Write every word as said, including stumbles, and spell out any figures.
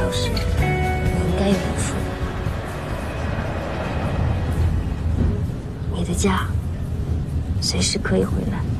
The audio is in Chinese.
消失，你应该有个数。你的家随时可以回来。